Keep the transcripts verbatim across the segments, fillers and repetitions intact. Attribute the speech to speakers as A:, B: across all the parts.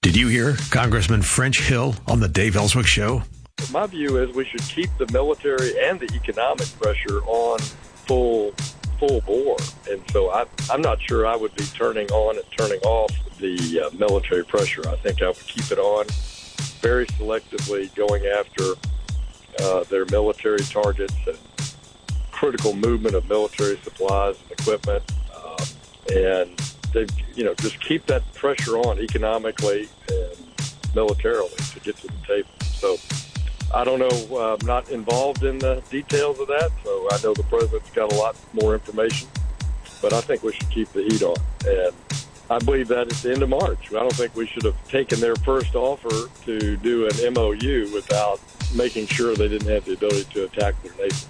A: Did you hear Congressman French Hill on the Dave Ellswick Show?
B: My view is we should keep the military and the economic pressure on full full bore. And so I, I'm not sure I would be turning on and turning off the uh, military pressure. I think I would keep it on very selectively, going after uh, their military targets and critical movement of military supplies and equipment. Uh, and, they, you know, just keep that pressure on economically and militarily to get to the table. So I don't know. Uh, I'm not involved in the details of that, so I know the president's got a lot more information. But I think we should keep the heat on. And I believe that at the end of March. I don't think we should have taken their first offer to do an M O U without making sure they didn't have the ability to attack their neighbors.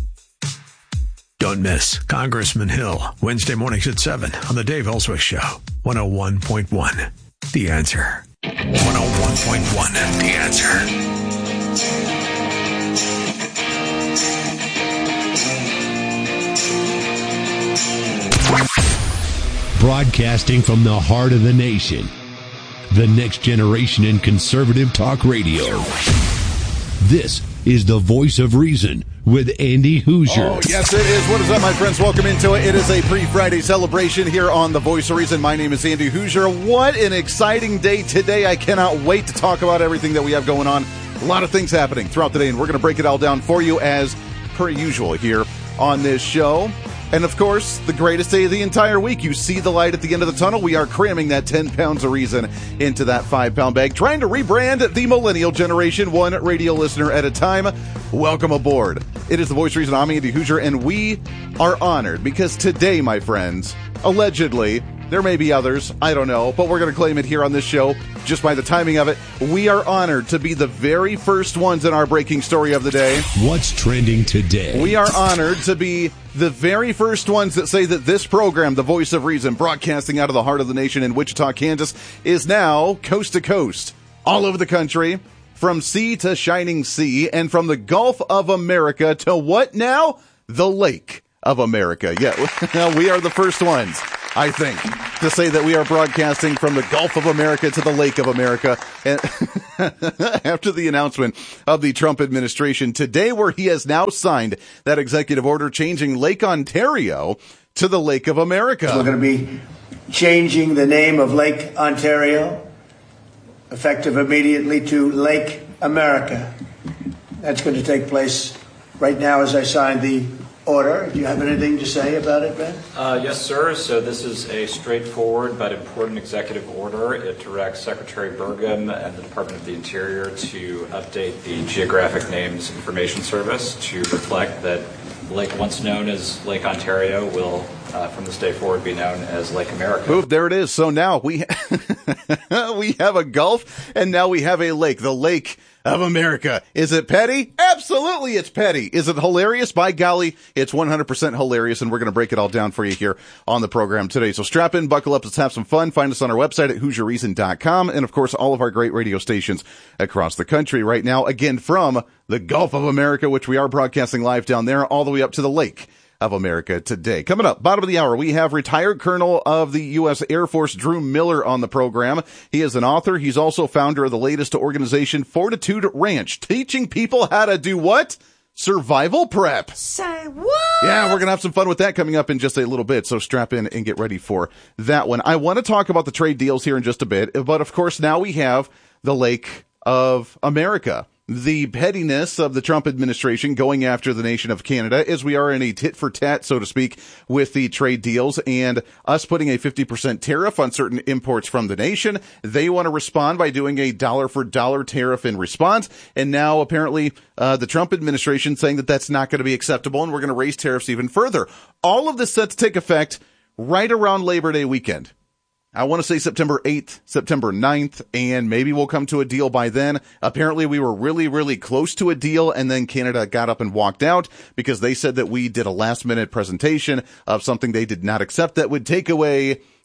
A: Don't miss Congressman Hill, Wednesday mornings at seven on the Dave Ellswick Show, one oh one point one. The Answer. one oh one point one. The Answer.
C: Broadcasting from the heart of the nation, the next generation in conservative talk radio. This is the Voice of Reason with Andy Hoosier.
D: Oh, yes, it is. What is up, my friends? Welcome into it. It is a pre-Friday celebration here on the Voice of Reason. My name is Andy Hoosier. What an exciting day today. I cannot wait to talk about everything that we have going on. A lot of things happening throughout the day, and we're going to break it all down for you as per usual here on this show. And, of course, the greatest day of the entire week. You see the light at the end of the tunnel. We are cramming that ten pounds of reason into that five-pound bag, trying to rebrand the millennial generation, one radio listener at a time. Welcome aboard. It is the Voice of Reason. I'm Andy Hoosier, and we are honored because today, my friends, allegedly, there may be others, I don't know, but we're going to claim it here on this show just by the timing of it. We are honored to be the very first ones in our breaking story of the day.
C: What's trending today?
D: We are honored to be the very first ones that say that this program, The Voice of Reason, broadcasting out of the heart of the nation in Wichita, Kansas, is now coast to coast, all over the country, from sea to shining sea, and from the Gulf of America to what now? The Lake of America. Yeah, we are the first ones, I think, to say that we are broadcasting from the Gulf of America to the Lake of America. And after the announcement of the Trump administration today, where he has now signed that executive order changing Lake Ontario to the Lake of America.
E: We're going to be changing the name of Lake Ontario, effective immediately, to Lake America. That's going to take place right now as I sign the order. Do you have anything to say about it, Ben?
F: Uh, yes, sir. So this is a straightforward but important executive order. It directs Secretary Burgum and the Department of the Interior to update the Geographic Names Information Service to reflect that Lake once known as Lake Ontario will, uh, from this day forward, be known as Lake America.
D: Ooh, there it is. So now we we have a gulf, and now we have a lake. The Lake of America. Is it petty? Absolutely, it's petty. Is it hilarious? By golly, it's one hundred percent hilarious, and we're going to break it all down for you here on the program today. So strap in, buckle up, let's have some fun. Find us on our website at hoosier reason dot com, and of course, all of our great radio stations across the country right now. Again, from the Gulf of America, which we are broadcasting live down there, all the way up to the Lake of America today. Coming up, bottom of the hour, we have retired Colonel of the U S Air Force, Drew Miller, on the program. He is an author. He's also founder of the latest organization, Fortitude Ranch, teaching people how to do what? Survival prep.
G: Say what?
D: Yeah, we're going to have some fun with that coming up in just a little bit, so strap in and get ready for that one. I want to talk about the trade deals here in just a bit, but of course now we have the Lake of America. The pettiness of the Trump administration going after the nation of Canada, as we are in a tit for tat, so to speak, with the trade deals, and us putting a fifty percent tariff on certain imports from the nation. They want to respond by doing a dollar for dollar tariff in response. And now apparently uh, the Trump administration saying that that's not going to be acceptable, and we're going to raise tariffs even further. All of this set to take effect right around Labor Day weekend. I want to say September eighth, September ninth, and maybe we'll come to a deal by then. Apparently, we were really, really close to a deal, and then Canada got up and walked out because they said that we did a last-minute presentation of something they did not accept that would take away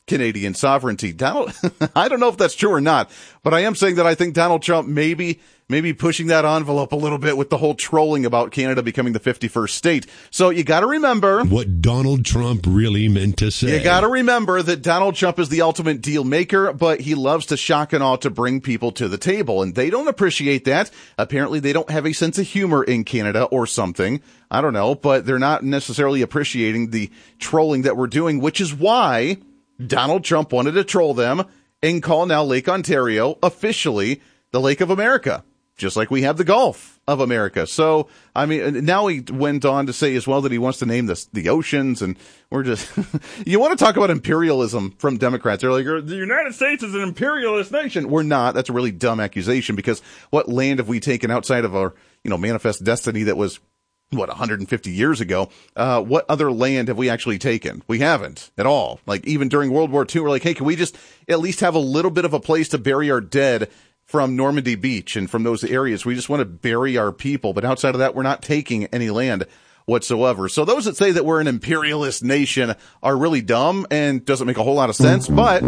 D: Canadian sovereignty. Donald, I don't know if that's true or not, but I am saying that I think Donald Trump maybe maybe pushing that envelope a little bit with the whole trolling about Canada becoming the fifty-first state. So you got to remember
C: what Donald Trump really meant to say.
D: You got to remember that Donald Trump is the ultimate deal maker, but he loves to shock and awe to bring people to the table, and they don't appreciate that. Apparently, they don't have a sense of humor in Canada or something. I don't know, but they're not necessarily appreciating the trolling that we're doing, which is why Donald Trump wanted to troll them and call now Lake Ontario officially the Lake of America, just like we have the Gulf of America. So, I mean, now he went on to say as well that he wants to name this the oceans, and we're just, you want to talk about imperialism from Democrats. They're like, the United States is an imperialist nation. We're not. That's a really dumb accusation, because what land have we taken outside of our, you know, manifest destiny that was, what, one hundred fifty years ago? Uh, what other land have we actually taken? We haven't at all. Like, even during World War Two, we're like, hey, can we just at least have a little bit of a place to bury our dead from Normandy Beach and from those areas? We just want to bury our people. But outside of that, we're not taking any land whatsoever. So those that say that we're an imperialist nation are really dumb and doesn't make a whole lot of sense. But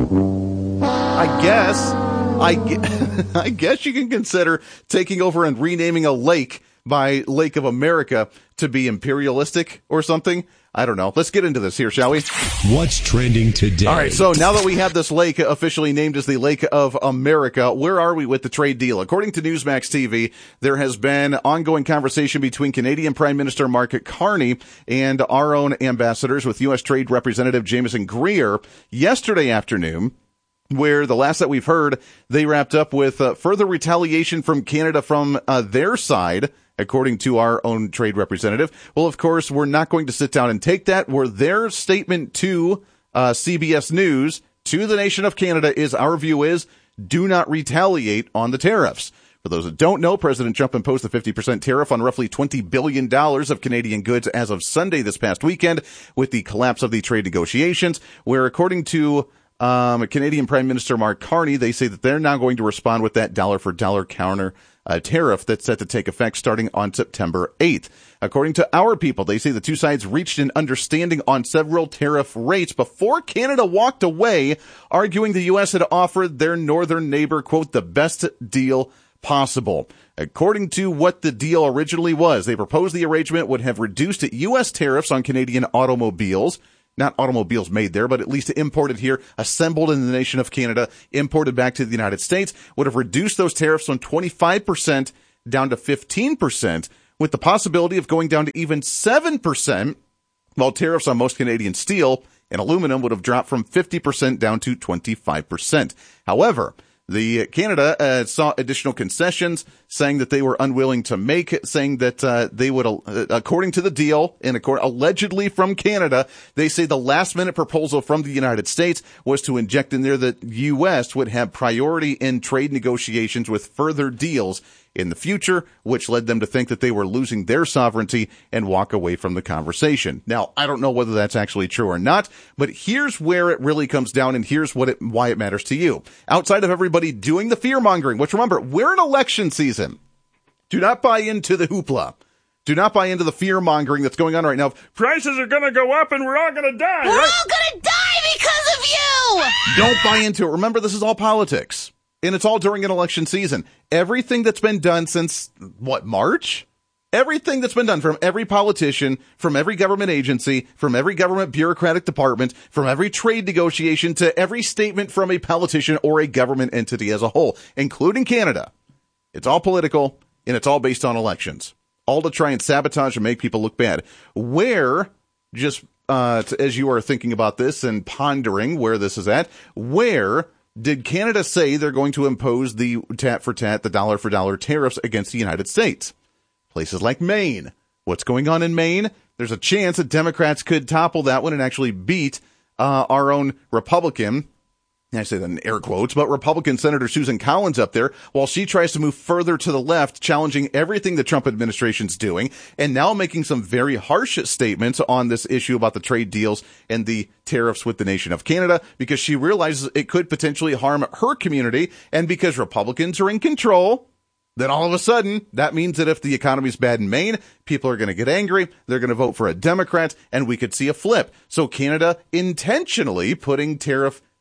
D: I guess, I, gu- I guess you can consider taking over and renaming a lake by Lake of America to be imperialistic or something. I don't know. Let's get into this here, shall we?
C: What's trending today?
D: All right, so now that we have this lake officially named as the Lake of America, where are we with the trade deal? According to Newsmax T V, there has been ongoing conversation between Canadian Prime Minister Mark Carney and our own ambassadors with U S Trade Representative Jameson Greer yesterday afternoon, where the last that we've heard, they wrapped up with uh, further retaliation from Canada from uh, their side, according to our own trade representative. Well, of course, we're not going to sit down and take that. Where their statement to uh, C B S News, to the nation of Canada, is our view is, do not retaliate on the tariffs. For those that don't know, President Trump imposed a fifty percent tariff on roughly twenty billion dollars of Canadian goods as of Sunday this past weekend, with the collapse of the trade negotiations, where according to um, Canadian Prime Minister Mark Carney, they say that they're now going to respond with that dollar-for-dollar counter a tariff that's set to take effect starting on September eighth. According to our people, they say the two sides reached an understanding on several tariff rates before Canada walked away, arguing the U S had offered their northern neighbor, quote, the best deal possible. According to what the deal originally was, they proposed the arrangement would have reduced U S tariffs on Canadian automobiles, not automobiles made there, but at least imported here, assembled in the nation of Canada, imported back to the United States, would have reduced those tariffs from twenty-five percent down to fifteen percent, with the possibility of going down to even seven percent, while tariffs on most Canadian steel and aluminum would have dropped from fifty percent down to twenty-five percent. However, the Canada uh, saw additional concessions, saying that they were unwilling to make, saying that uh, they would, uh, according to the deal, and accord- allegedly from Canada, they say the last-minute proposal from the United States was to inject in there that U S would have priority in trade negotiations with further deals in the future, which led them to think that they were losing their sovereignty and walk away from the conversation. Now, I don't know whether that's actually true or not, but here's where it really comes down, and here's what it, why it matters to you. Outside of everybody doing the fear-mongering, which remember, we're in election season. Do not buy into the hoopla. Do not buy into the fear-mongering that's going on right now. Prices are going to go up and we're all going to die,
G: We're
D: right?
G: all going to die because of you!
D: Don't buy into it. Remember, this is all politics. And it's all during an election season. Everything that's been done since, what, March? Everything that's been done from every politician, from every government agency, from every government bureaucratic department, from every trade negotiation to every statement from a politician or a government entity as a whole, including Canada. It's all political, and it's all based on elections. All to try and sabotage and make people look bad. Where, just uh, as you are thinking about this and pondering where this is at, where did Canada say they're going to impose the tat for tat, the dollar for dollar tariffs against the United States? Places like Maine. What's going on in Maine? There's a chance that Democrats could topple that one and actually beat uh, our own Republican, I say that in air quotes, but Republican Senator Susan Collins up there, while she tries to move further to the left, challenging everything the Trump administration's doing, and now making some very harsh statements on this issue about the trade deals and the tariffs with the nation of Canada, because she realizes it could potentially harm her community, and because Republicans are in control, then all of a sudden, that means that if the economy's bad in Maine, people are going to get angry, they're going to vote for a Democrat, and we could see a flip. So Canada intentionally putting tariff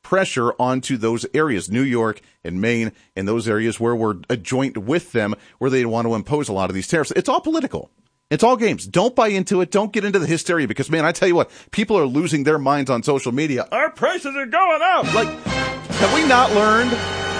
D: pressure onto those areas, New York and Maine, and those areas where we're a joint with them, where they want to impose a lot of these tariffs. It's all political. It's all games. Don't buy into it. Don't get into the hysteria because, man, I tell you what, people are losing their minds on social media. Our prices are going up. Like, have we not learned?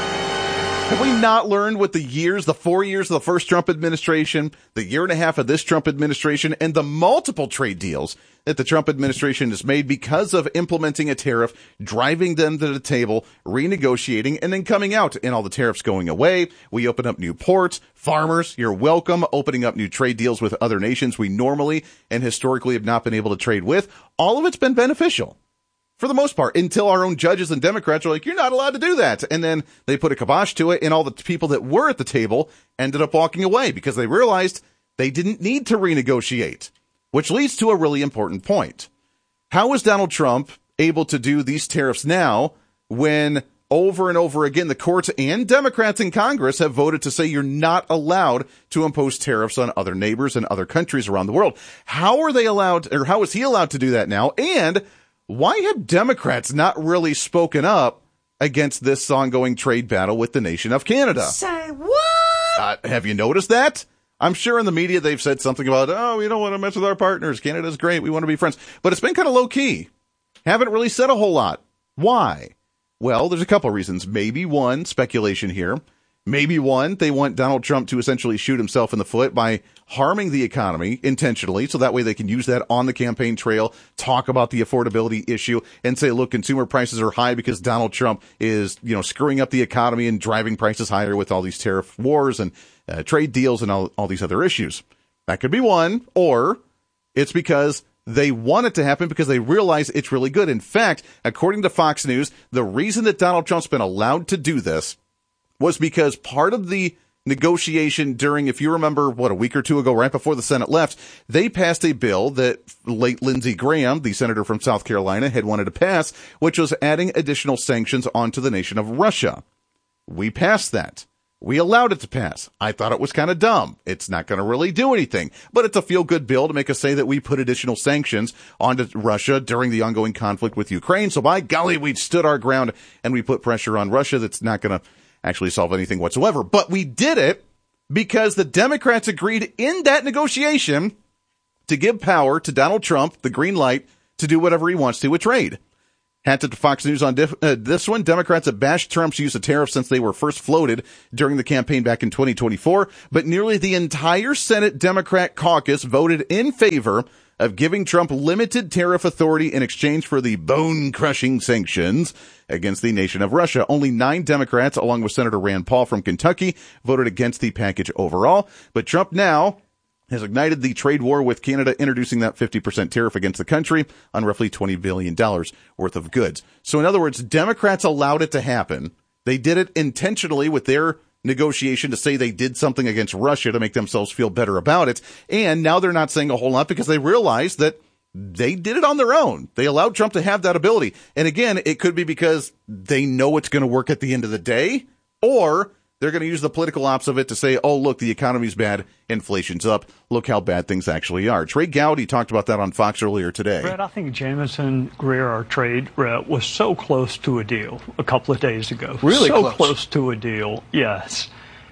D: Have we not learned with the years, the four years of the first Trump administration, the year and a half of this Trump administration, and the multiple trade deals that the Trump administration has made because of implementing a tariff, driving them to the table, renegotiating, and then coming out and all the tariffs going away? We open up new ports. Farmers, you're welcome. Opening up new trade deals with other nations we normally and historically have not been able to trade with. All of it's been beneficial. For the most part, until our own judges and Democrats are like, you're not allowed to do that. And then they put a kibosh to it, and all the people that were at the table ended up walking away because they realized they didn't need to renegotiate, which leads to a really important point. How is Donald Trump able to do these tariffs now when over and over again the courts and Democrats in Congress have voted to say you're not allowed to impose tariffs on other neighbors and other countries around the world? How are they allowed, or how is he allowed to do that now? And why have Democrats not really spoken up against this ongoing trade battle with the nation of Canada?
G: Say what?
D: Uh, have you noticed that? I'm sure in the media they've said something about, oh, we don't want to mess with our partners. Canada's great. We want to be friends. But it's been kind of low key. Haven't really said a whole lot. Why? Well, there's a couple of reasons. Maybe one, speculation here. Maybe one, they want Donald Trump to essentially shoot himself in the foot by harming the economy intentionally, so that way they can use that on the campaign trail, talk about the affordability issue, and say, look, consumer prices are high because Donald Trump is, you know, screwing up the economy and driving prices higher with all these tariff wars and uh, trade deals and all, all these other issues. That could be one, or it's because they want it to happen because they realize it's really good. In fact, according to Fox News, the reason that Donald Trump's been allowed to do this was because part of the negotiation during, if you remember, what, a week or two ago, right before the Senate left, they passed a bill that late Lindsey Graham, the senator from South Carolina, had wanted to pass, which was adding additional sanctions onto the nation of Russia. We passed that. We allowed it to pass. I thought it was kind of dumb. It's not going to really do anything, but it's a feel-good bill to make us say that we put additional sanctions onto Russia during the ongoing conflict with Ukraine. So by golly, we stood our ground and we put pressure on Russia that's not going to actually solve anything whatsoever. But we did it because the Democrats agreed in that negotiation to give power to Donald Trump, the green light, to do whatever he wants to with trade. Hat to Fox News on diff- uh, this one. Democrats have bashed Trump's use of tariffs since they were first floated during the campaign back in twenty twenty-four, but nearly the entire Senate Democrat caucus voted in favor of giving Trump limited tariff authority in exchange for the bone-crushing sanctions against the nation of Russia. Only nine Democrats, along with Senator Rand Paul from Kentucky, voted against the package overall. But Trump now has ignited the trade war with Canada, introducing that fifty percent tariff against the country on roughly twenty billion dollars worth of goods. So in other words, Democrats allowed it to happen. They did it intentionally with their negotiation to say they did something against Russia to make themselves feel better about it. And now they're not saying a whole lot because they realize that they did it on their own. They allowed Trump to have that ability. And again, it could be because they know it's going to work at the end of the day, or they're going to use the political ops of it to say, oh, look, the economy's bad, inflation's up. Look how bad things actually are. Trey Gowdy talked about that on Fox earlier today.
H: Brett, I think Jamison Greer, our trade rep, was so close to a deal a couple of days ago.
I: Really
H: so
I: close.
H: close to a deal, yes.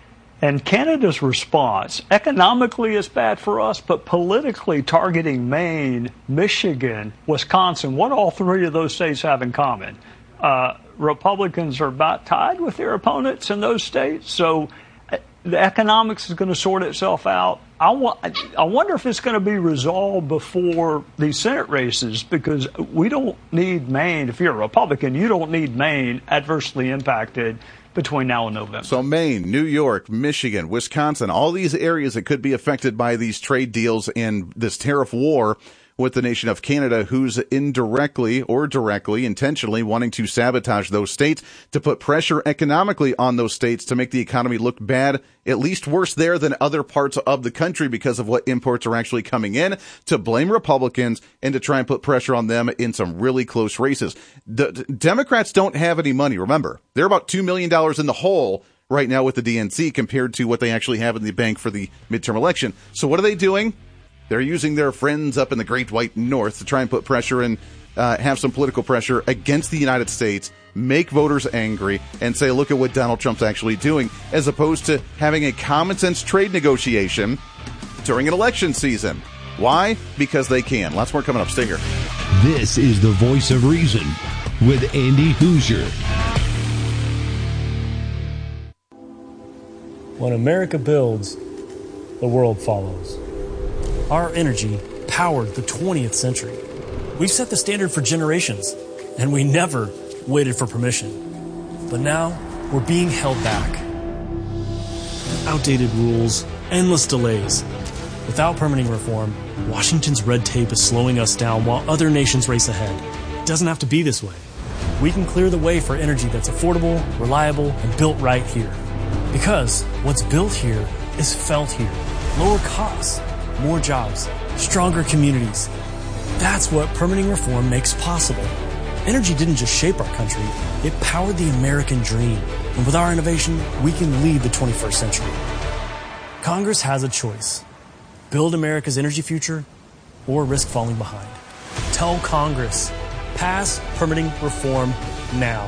H: And Canada's response, economically is bad for us, but politically targeting Maine, Michigan, Wisconsin, what all three of those states have in common? Uh, Republicans are about tied with their opponents in those states, so the economics is going to sort itself out. I, wa- I wonder if it's going to be resolved before these Senate races, because we don't need Maine. If you're a Republican, you don't need Maine adversely impacted between now and November.
D: So Maine, New York, Michigan, Wisconsin, all these areas that could be affected by these trade deals and this tariff war with the nation of Canada, who's indirectly or directly, intentionally wanting to sabotage those states to put pressure economically on those states to make the economy look bad, at least worse there than other parts of the country because of what imports are actually coming in, to blame Republicans and to try and put pressure on them in some really close races. The Democrats don't have any money. Remember, they're about two million dollars in the hole right now with the D N C compared to what they actually have in the bank for the midterm election. So what are they doing? They're using their friends up in the Great White North to try and put pressure and uh, have some political pressure against the United States, make voters angry, and say, look at what Donald Trump's actually doing, as opposed to having a common sense trade negotiation during an election season. Why? Because they can. Lots more coming up. Stay here.
C: This is the Voice of Reason with Andy Hoosier.
I: When America builds, the world follows. Our energy powered the twentieth century. We've set the standard for generations, and we never waited for permission. But now, we're being held back. Outdated rules, endless delays. Without permitting reform, Washington's red tape is slowing us down while other nations race ahead. It doesn't have to be this way. We can clear the way for energy that's affordable, reliable, and built right here. Because what's built here is felt here. Lower costs, more jobs, stronger communities. That's what permitting reform makes possible. Energy didn't just shape our country, it powered the American dream. And with our innovation, we can lead the twenty-first century. Congress has a choice. Build America's energy future or risk falling behind. Tell Congress, pass permitting reform now.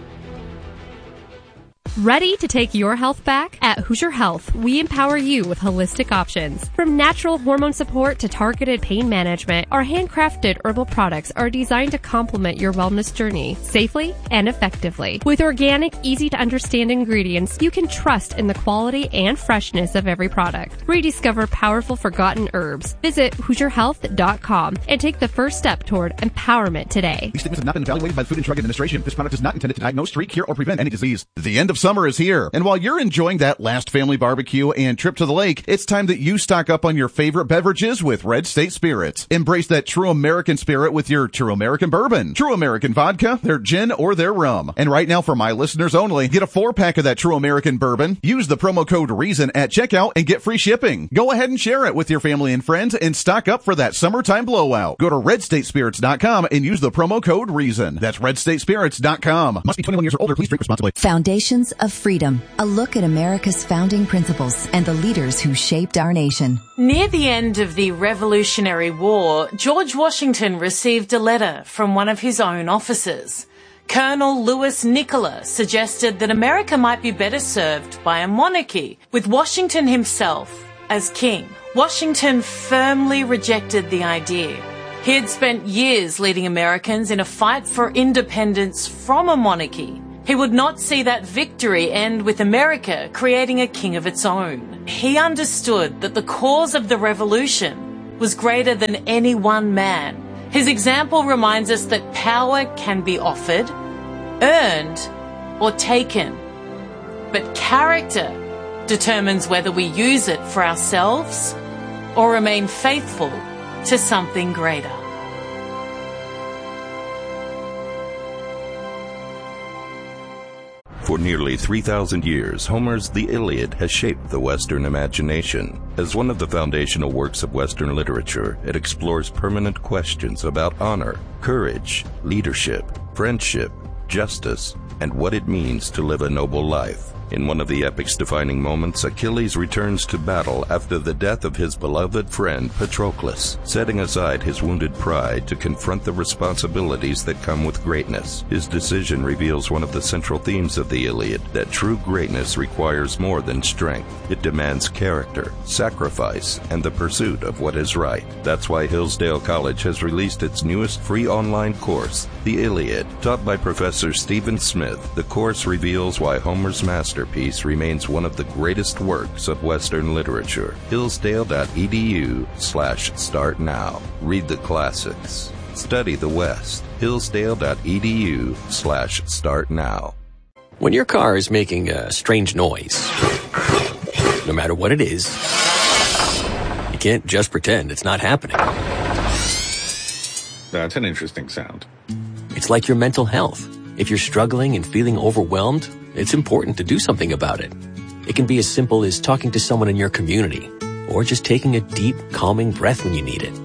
J: Ready to take your health back? At Hoosier Health, we empower you with holistic options. From natural hormone support to targeted pain management, our handcrafted herbal products are designed to complement your wellness journey safely and effectively. With organic, easy-to-understand ingredients, you can trust in the quality and freshness of every product. Rediscover powerful forgotten herbs. Visit Hoosier Health dot com and take the first step toward empowerment today.
K: These statements have not been evaluated by the Food and Drug Administration. This product is not intended to diagnose, treat, cure, or prevent any disease.
D: The end of summer is here, and while you're enjoying that last family barbecue and trip to the lake, it's time that you stock up on your favorite beverages with Red State Spirits. Embrace that true American spirit with your True American Bourbon, True American Vodka, their gin, or their rum. And right now, for my listeners only, get a four-pack of that True American Bourbon, use the promo code REASON at checkout, and get free shipping. Go ahead and share it with your family and friends and stock up for that summertime blowout. Go to red state spirits dot com and use the promo code REASON. That's red state spirits dot com.
K: Must be twenty-one years or older. Please drink responsibly.
L: Foundations of Freedom, a look at America's founding principles and the leaders who shaped our nation.
M: Near the end of the Revolutionary War, George Washington received a letter from one of his own officers. Colonel Louis Nicola suggested that America might be better served by a monarchy, with Washington himself as king. Washington firmly rejected the idea. He had spent years leading Americans in a fight for independence from a monarchy. He would not see that victory end with America creating a king of its own. He understood that the cause of the revolution was greater than any one man. His example reminds us that power can be offered, earned, or taken. But character determines whether we use it for ourselves or remain faithful to something greater.
N: For nearly three thousand years, Homer's The Iliad has shaped the Western imagination. As one of the foundational works of Western literature, it explores permanent questions about honor, courage, leadership, friendship, justice, and what it means to live a noble life. In one of the epic's defining moments, Achilles returns to battle after the death of his beloved friend Patroclus, setting aside his wounded pride to confront the responsibilities that come with greatness. His decision reveals one of the central themes of the Iliad, that true greatness requires more than strength. It demands character, sacrifice, and the pursuit of what is right. That's why Hillsdale College has released its newest free online course, The Iliad. Taught by Professor Stephen Smith, the course reveals why Homer's master Masterpiece remains one of the greatest works of Western literature. Hillsdale.edu slash start now. Read the classics. Study the West. Hillsdale.edu slash start now.
O: When your car is making a strange noise, no matter what it is, you can't just pretend it's not happening.
P: That's an interesting sound.
O: It's like your mental health. If you're struggling and feeling overwhelmed, it's important to do something about it. It can be as simple as talking to someone in your community, or just taking a deep, calming breath when you need it.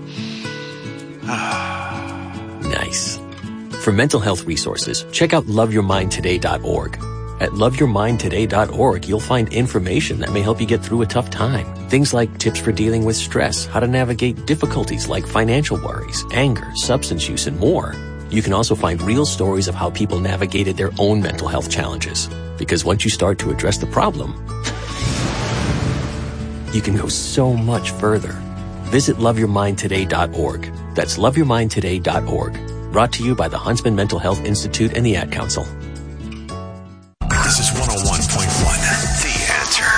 O: Nice. For mental health resources, check out love your mind today dot org. At love your mind today dot org, you'll find information that may help you get through a tough time. Things like tips for dealing with stress, how to navigate difficulties like financial worries, anger, substance use, and more. You can also find real stories of how people navigated their own mental health challenges. Because once you start to address the problem, you can go so much further. Visit love your mind today dot org. That's love your mind today dot org. Brought to you by the Huntsman Mental Health Institute and the Ad Council.
A: This is one oh one point one, The Answer.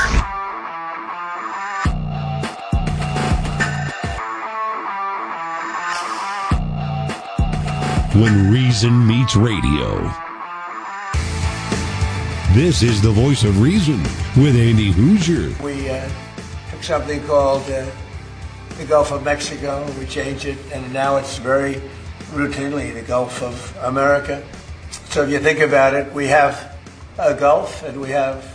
C: When reason meets radio. This is the Voice of Reason with Andy Hoosier.
E: We uh, took something called uh, the Gulf of Mexico. We changed it, and now it's very routinely the Gulf of America. So if you think about it, we have a Gulf and we have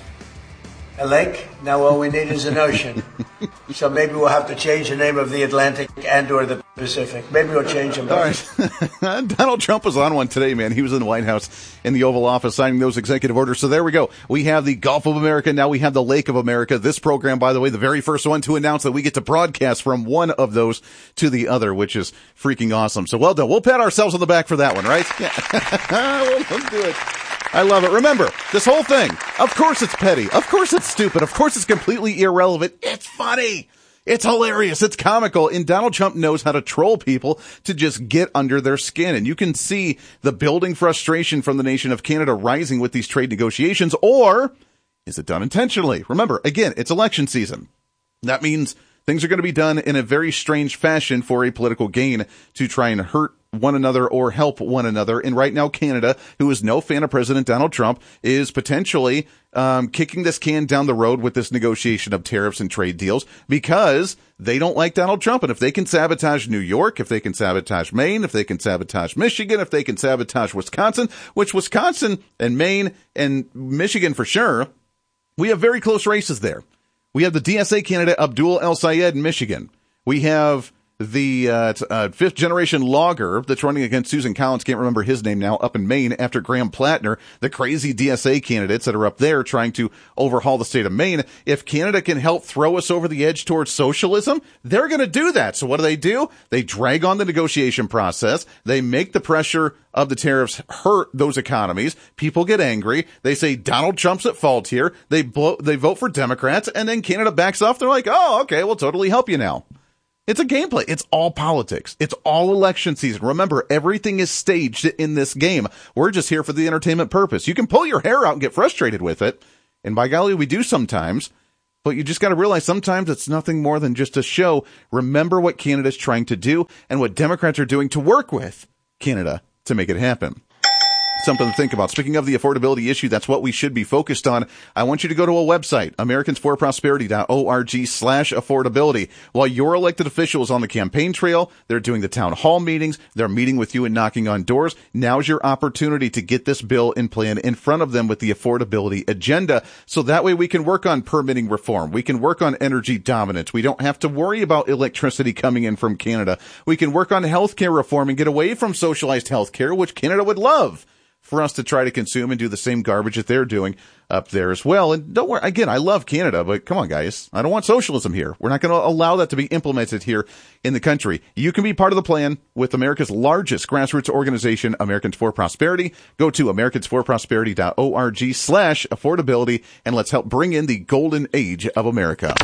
E: a lake. Now all we need is an ocean. So maybe we'll have to change the name of the Atlantic and or the Pacific. Maybe we'll change them both.
D: All right. Donald Trump was on one today, man. He was in the White House in the Oval Office signing those executive orders. So there we go. We have the Gulf of America. Now we have the Lake of America. This program, by the way, the very first one to announce that we get to broadcast from one of those to the other, which is freaking awesome. So well done. We'll pat ourselves on the back for that one, right? Yeah. We'll do it. I love it. Remember, this whole thing, of course it's petty. Of course it's stupid. Of course it's completely irrelevant. It's funny. It's hilarious. It's comical. And Donald Trump knows how to troll people to just get under their skin. And you can see the building frustration from the nation of Canada rising with these trade negotiations. Or is it done intentionally? Remember, again, it's election season. That means things are going to be done in a very strange fashion for a political gain to try and hurt one another or help one another. And right now, Canada, who is no fan of President Donald Trump, is potentially um, kicking this can down the road with this negotiation of tariffs and trade deals because they don't like Donald Trump. And if they can sabotage New York, if they can sabotage Maine, if they can sabotage Michigan, if they can sabotage Wisconsin, which Wisconsin and Maine and Michigan for sure, we have very close races there. We have the D S A candidate Abdul El-Sayed in Michigan. We have the uh, uh, fifth generation logger that's running against Susan Collins, can't remember his name now, up in Maine after Graham Plattner, the crazy D S A candidates that are up there trying to overhaul the state of Maine. If Canada can help throw us over the edge towards socialism, they're going to do that. So what do they do? They drag on the negotiation process. They make the pressure of the tariffs hurt those economies. People get angry. They say Donald Trump's at fault here. They blow, they vote for Democrats, and then Canada backs off. They're like, oh, okay, we'll totally help you now. It's a gameplay. It's all politics. It's all election season. Remember, everything is staged in this game. We're just here for the entertainment purpose. You can pull your hair out and get frustrated with it. And by golly, we do sometimes. But you just got to realize sometimes it's nothing more than just a show. Remember what Canada's trying to do and what Democrats are doing to work with Canada to make it happen. Something to think about. Speaking of the affordability issue, that's what we should be focused on. I want you to go to a website, Americans for Prosperity dot org slash affordability. While your elected officials on the campaign trail, they're doing the town hall meetings, they're meeting with you and knocking on doors. Now's your opportunity to get this bill and plan in front of them with the affordability agenda. So that way we can work on permitting reform. We can work on energy dominance. We don't have to worry about electricity coming in from Canada. We can work on healthcare reform and get away from socialized healthcare, which Canada would love for us to try to consume and do the same garbage that they're doing up there as well. And don't worry, again, I love Canada, but come on, guys. I don't want socialism here. We're not going to allow that to be implemented here in the country. You can be part of the plan with America's largest grassroots organization, Americans for Prosperity. Go to Americans for Prosperity dot org slash affordability, and let's help bring in the golden age of America.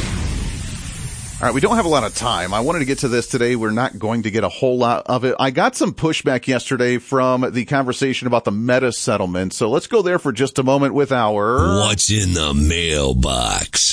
D: All right, we don't have a lot of time. I wanted to get to this today. We're not going to get a whole lot of it. I got some pushback yesterday from the conversation about the Meta settlement. So let's go there for just a moment with our...
C: What's in the mailbox?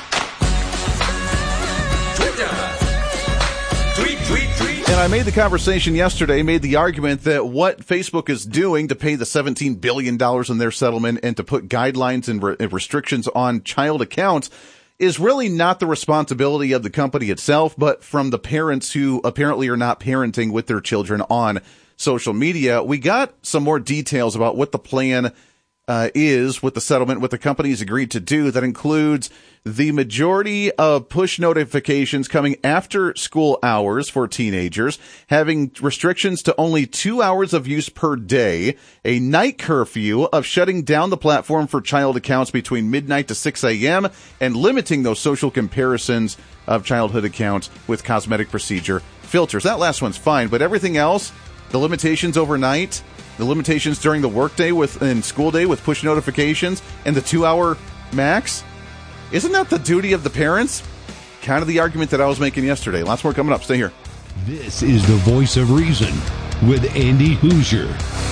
D: Tweet, tweet, tweet. And I made the conversation yesterday, made the argument that what Facebook is doing to pay the seventeen billion dollars in their settlement and to put guidelines and re- restrictions on child accounts is really not the responsibility of the company itself, but from the parents who apparently are not parenting with their children on social media. We got some more details about what the plan uh, is with the settlement, what the companies agreed to do. That includes the majority of push notifications coming after school hours for teenagers, having restrictions to only two hours of use per day, a night curfew of shutting down the platform for child accounts between midnight to six a.m., and limiting those social comparisons of childhood accounts with cosmetic procedure filters. That last one's fine, but everything else, the limitations overnight, the limitations during the workday with and school day with push notifications, and the two-hour max, isn't that the duty of the parents? Kind of the argument that I was making yesterday. Lots more coming up. Stay here.
C: This is the Voice of Reason with Andy Hoosier.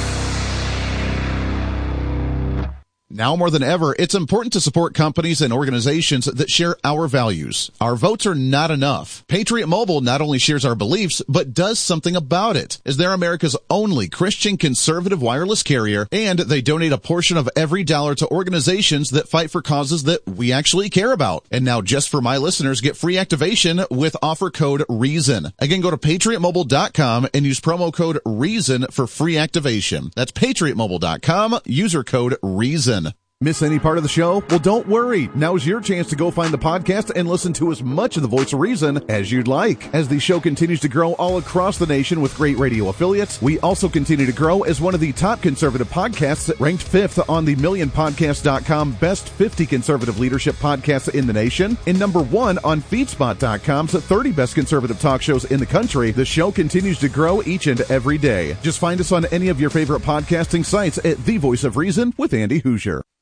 D: Now more than ever, it's important to support companies and organizations that share our values. Our votes are not enough. Patriot Mobile not only shares our beliefs, but does something about it, as they're America's only Christian conservative wireless carrier, and they donate a portion of every dollar to organizations that fight for causes that we actually care about. And now, just for my listeners, get free activation with offer code REASON. Again, go to patriot mobile dot com and use promo code REASON for free activation. That's patriot mobile dot com, user code REASON. Miss any part of the show? Well, don't worry. Now's your chance to go find the podcast and listen to as much of the Voice of Reason as you'd like. As the show continues to grow all across the nation with great radio affiliates, we also continue to grow as one of the top conservative podcasts, ranked fifth on the million podcast dot com Best fifty Conservative Leadership Podcasts in the nation, and number one on feedspot dot com's thirty Best Conservative Talk Shows in the country. The show continues to grow each and every day. Just find us on any of your favorite podcasting sites at The Voice of Reason with Andy Hoosier.